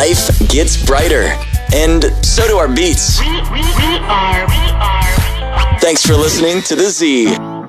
life gets brighter. And so do our beats. We are. Thanks for listening to The Z.